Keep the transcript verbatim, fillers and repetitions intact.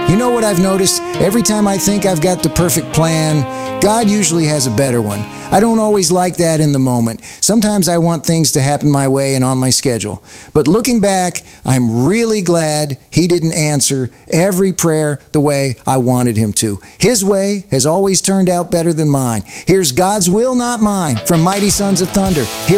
You know what I've noticed? Every time I think I've got the perfect plan, God usually has a better one. I don't always like that in the moment. Sometimes I want things to happen my way and on my schedule. But looking back, I'm really glad He didn't answer every prayer the way I wanted Him to. His way has always turned out better than mine. Here's God's Will, Not Mine from Mighty Sons of Thunder. Here